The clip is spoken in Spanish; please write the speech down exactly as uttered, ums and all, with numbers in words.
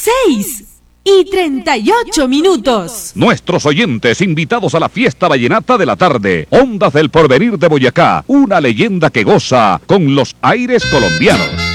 seis y treinta y ocho minutos. Nuestros oyentes invitados a la fiesta vallenata de la tarde. Ondas del Porvenir de Boyacá, una leyenda que goza con los aires colombianos.